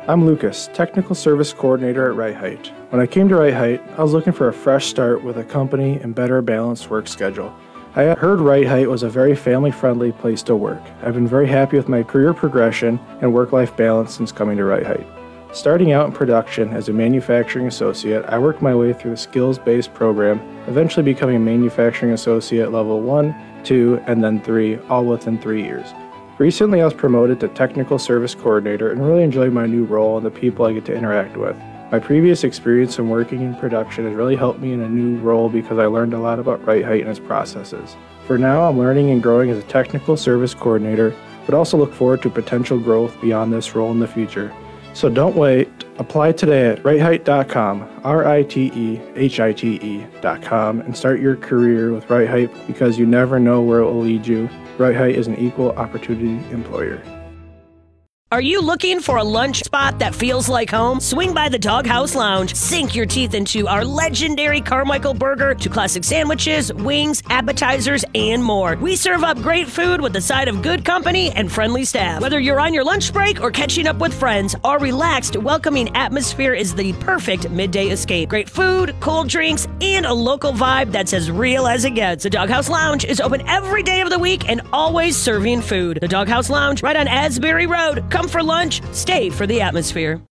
I'm Lucas, Technical Service Coordinator at Right Height. When I came to Right Height, I was looking for a fresh start with a company and better balanced work schedule. I heard Right Height was a very family-friendly place to work. I've been very happy with my career progression and work-life balance since coming to Right Height. Starting out in production as a manufacturing associate, I worked my way through the skills-based program, eventually becoming a manufacturing associate level 1, 2, and then 3, all within 3 years. Recently, I was promoted to Technical Service Coordinator and really enjoy my new role and the people I get to interact with. My previous experience in working in production has really helped me in a new role because I learned a lot about Right Height and its processes. For now, I'm learning and growing as a Technical Service Coordinator, but also look forward to potential growth beyond this role in the future. So don't wait. Apply today at rightheight.com, RITEHITE.com, and start your career with Right Height because you never know where it will lead you. Right Height is an equal opportunity employer. Are you looking for a lunch spot that feels like home? Swing by the Doghouse Lounge. Sink your teeth into our legendary Carmichael burger to classic sandwiches, wings, appetizers, and more. We serve up great food with a side of good company and friendly staff. Whether you're on your lunch break or catching up with friends, our relaxed, welcoming atmosphere is the perfect midday escape. Great food, cold drinks, and a local vibe that's as real as it gets. The Doghouse Lounge is open every day of the week and always serving food. The Doghouse Lounge, right on Asbury Road. Come for lunch, stay for the atmosphere.